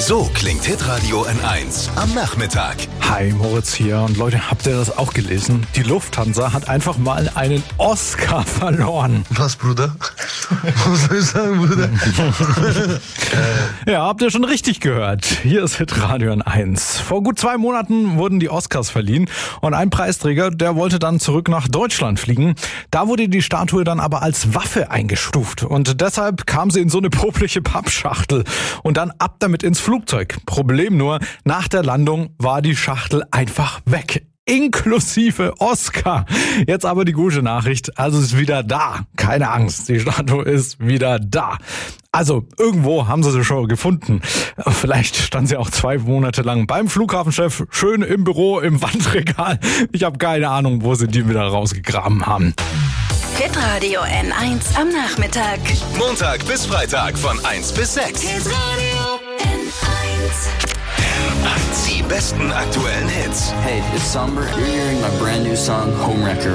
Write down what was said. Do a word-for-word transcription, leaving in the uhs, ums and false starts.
So klingt Hitradio N eins am Nachmittag. Hi, Moritz hier. Und Leute, habt ihr das auch gelesen? Die Lufthansa hat einfach mal einen Oscar verloren. Was, Bruder? Was soll ich sagen, Bruder? Ja, habt ihr schon richtig gehört. Hier ist Hitradio N eins. Vor gut zwei Monaten wurden die Oscars verliehen und ein Preisträger, der wollte dann zurück nach Deutschland fliegen. Da wurde die Statue dann aber als Waffe eingestuft und deshalb kam sie in so eine popliche Pappschachtel und dann ab damit ins Flugzeug. Problem nur, nach der Landung war die Schachtel einfach weg. Inklusive Oscar. Jetzt aber die gute Nachricht, also ist wieder da. Keine Angst, die Statue ist wieder da. Also, irgendwo haben sie sie schon gefunden. Vielleicht stand sie auch zwei Monate lang beim Flughafenchef, schön im Büro, im Wandregal. Ich habe keine Ahnung, wo sie die wieder rausgegraben haben. Hitradio N eins am Nachmittag. Montag bis Freitag von eins bis sechs. Hitradio N eins. N eins. Die besten aktuellen Hits. Hey, it's Somber. You're hearing my brand new song, Homewrecker.